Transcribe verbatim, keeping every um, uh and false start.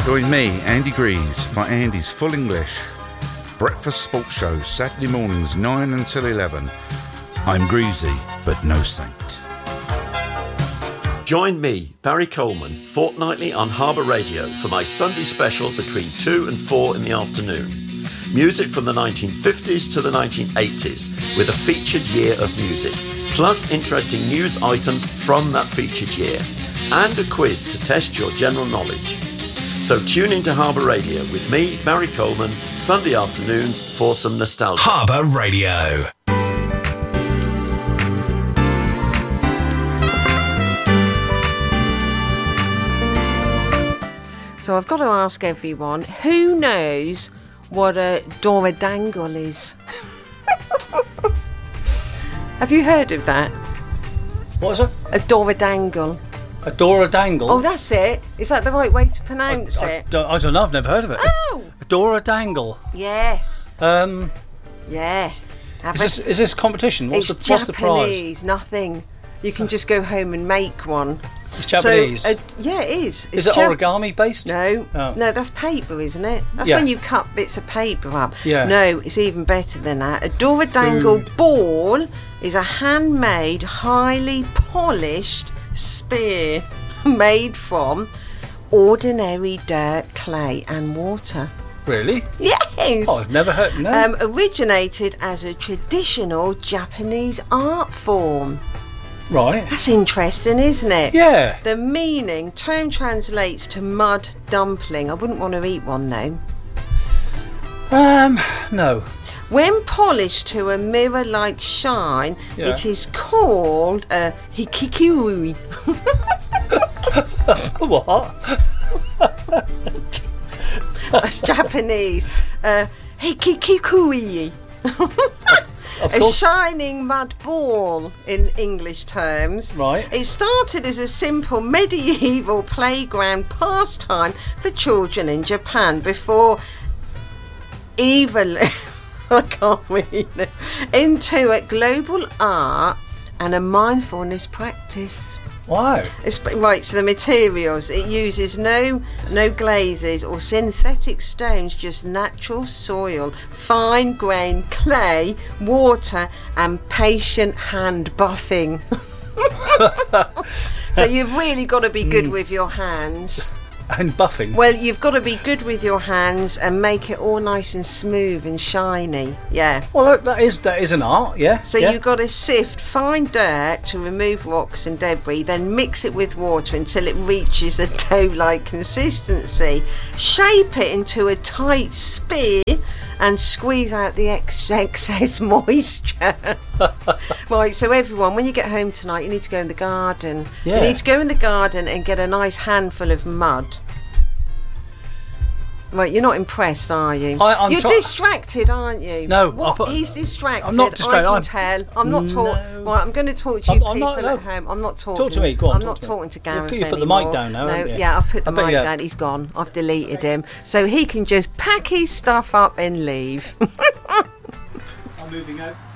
Join me, Andy Greaves, for Andy's Full English Breakfast Sports Show, Saturday mornings nine until eleven. I'm Greavesy, but no saint. Join me, Barry Coleman, fortnightly on Harbour Radio for my Sunday special between two and four in the afternoon. Music from the nineteen fifties to the nineteen eighties with a featured year of music, plus interesting news items from that featured year, and a quiz to test your general knowledge. So tune into Harbour Radio with me, Barry Coleman, Sunday afternoons for some nostalgia. Harbour Radio. So I've got to ask everyone, who knows what a Dora Dangle is? Have you heard of that? What is it? A Dora Dangle. A Dora Dangle? Oh, that's it. Is that the right way to pronounce I, I it? Don't, I don't know, I've never heard of it. Oh! A Dora Dangle. Yeah. Um, yeah. Is this, is this competition? What's, it's the, what's the prize? Japanese, nothing. You can just go home and make one. It's Japanese? So, uh, yeah, it is. It's is it Jap- origami based? No. Oh. No, that's paper, isn't it? That's Yeah. when you cut bits of paper up. Yeah. No, it's even better than that. A Dora Dangle Ooh. ball is a handmade, highly polished spear made from ordinary dirt, clay and water. Really? Yes! Oh, I've never heard. No. Um, originated as a traditional Japanese art form. Right. That's interesting, isn't it? Yeah. The meaning, term translates to mud dumpling. I wouldn't want to eat one though. Um, no. When polished to a mirror-like shine, Yeah. it is called a hikikuri. What? That's Japanese. Uh, hikikuri. A course. shining mud ball in English terms. Right. It started as a simple medieval playground pastime for children in Japan before evol- I can't read it, into a global art and a mindfulness practice. Wow. It's, right, so the materials, it uses no no glazes or synthetic stones, just natural soil, fine grained clay, water and patient hand buffing. So you've really got to be good mm. with your hands. And buffing? Well, you've got to be good with your hands and make it all nice and smooth and shiny. Yeah. Well, that, that is that is an art, yeah. So yeah. you've got to sift fine dirt to remove rocks and debris, then mix it with water until it reaches a dough-like consistency. Shape it into a tight spear and squeeze out the ex- excess moisture. Right, so everyone, when you get home tonight, you need to go in the garden. Yeah. You need to go in the garden and get a nice handful of mud. Right, you're not impressed, are you? I, I'm you're try- distracted, aren't you? No, What? put, He's distracted. I'm not distracted. I can I'm, tell. I'm not talking. no. Right, I'm going to talk to you I'm, people I'm not, no. at home. I'm not talking. Talk to me. Go on. I'm talk not to talking to Gareth You, you put the anymore. mic down now. No, haven't you? yeah, I've put the I bet mic you- down. He's gone. I've deleted him, so he can just pack his stuff up and leave. I'm moving out.